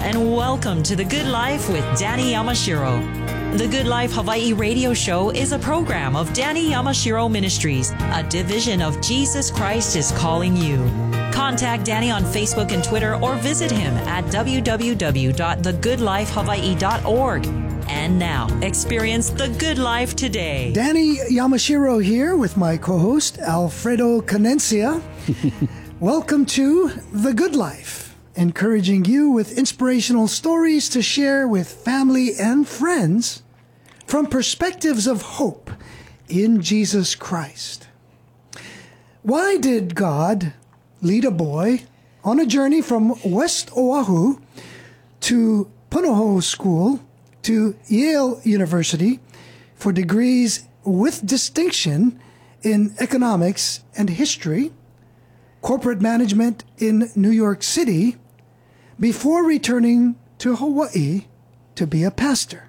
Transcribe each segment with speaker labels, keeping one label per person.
Speaker 1: and welcome to The Good Life with Danny Yamashiro. The Good Life Hawaii radio show is a program of Danny Yamashiro Ministries, a division of Jesus Christ is Calling You. Contact Danny on Facebook and Twitter or visit him at www.thegoodlifehawaii.org. And now, experience the good life today.
Speaker 2: Danny Yamashiro here with my co-host, Alfredo Canencia. Welcome to The Good Life, encouraging you with inspirational stories to share with family and friends from perspectives of hope in Jesus Christ. Why did God lead a boy on a journey from West Oahu to Punahou School to Yale University for degrees with distinction in economics and history, corporate management in New York City, before returning to Hawaii to be a pastor?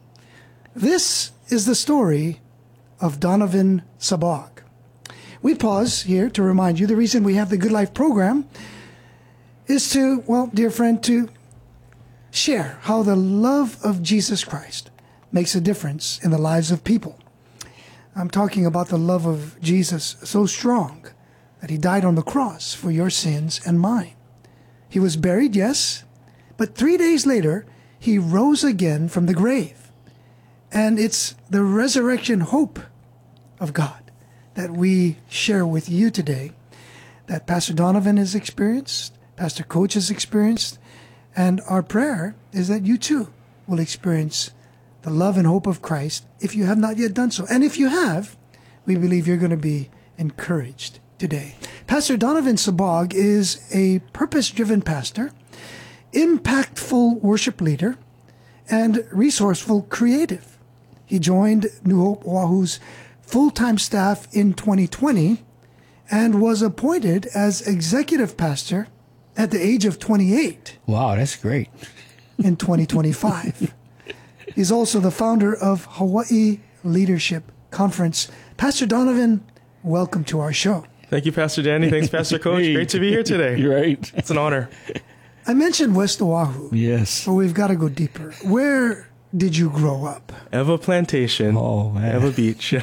Speaker 2: This is the story of Donovan Sabag. We pause here to remind you the reason we have the Good Life program is to, well, dear friend, to share how the love of Jesus Christ makes a difference in the lives of people. I'm talking about the love of Jesus so strong that he died on the cross for your sins and mine. He was buried, yes, but 3 days later, he rose again from the grave. And it's the resurrection hope of God that we share with you today, that Pastor Donovan has experienced, Pastor Coach has experienced, and our prayer is that you too will experience the love and hope of Christ if you have not yet done so. And if you have, we believe you're going to be encouraged today. Pastor Donovan Sabag is a purpose-driven pastor, impactful worship leader, and resourceful creative. He joined New Hope Oahu's full-time staff in 2020 and was appointed as executive pastor at the age of 28.
Speaker 3: Wow, that's great.
Speaker 2: In 2025. He's also the founder of Hawaii Leadership Conference. Pastor Donovan, welcome to our show.
Speaker 4: Thank you, Pastor Danny. Thanks, Pastor Coach. Great to be here today.
Speaker 3: You're right.
Speaker 4: It's an honor.
Speaker 2: I mentioned West Oahu.
Speaker 3: Yes.
Speaker 2: But we've got to go deeper. Where did you grow up?
Speaker 4: Eva Plantation.
Speaker 3: Oh, man.
Speaker 4: Eva Beach.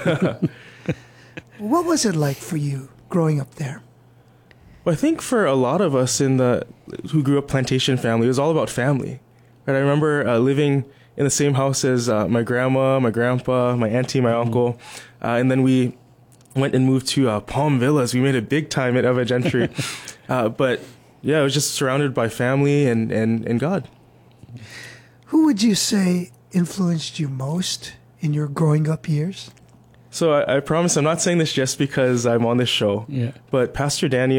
Speaker 2: What was it like for you growing up there?
Speaker 4: Well, I think for a lot of us who grew up plantation family, it was all about family. Right? I remember living in the same house as my grandma, my grandpa, my auntie, my uncle, and then we went and moved to Palm Villas. We made it big time at Eva Gentry. But yeah, it was just surrounded by family and God.
Speaker 2: Who would you say influenced you most in your growing up years?
Speaker 4: So I promise I'm not saying this just because I'm on this show,
Speaker 3: Yeah.
Speaker 4: but Pastor Danny